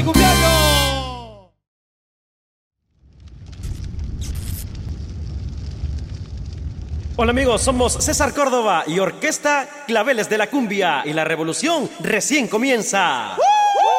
¡Cumpleaños! Hola amigos, somos César Córdoba y Orquesta Claveles de la Cumbia y la revolución recién comienza.